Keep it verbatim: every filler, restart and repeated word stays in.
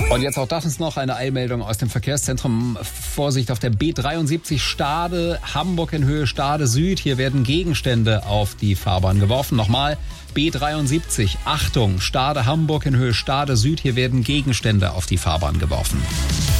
Und jetzt auch das ist noch eine Eilmeldung aus dem Verkehrszentrum. Vorsicht auf der B dreiundsiebzig Stade, Hamburg in Höhe Stade Süd. Hier werden Gegenstände auf die Fahrbahn geworfen. Nochmal, B dreiundsiebzig, Achtung, Stade Hamburg in Höhe Stade Süd. Hier werden Gegenstände auf die Fahrbahn geworfen.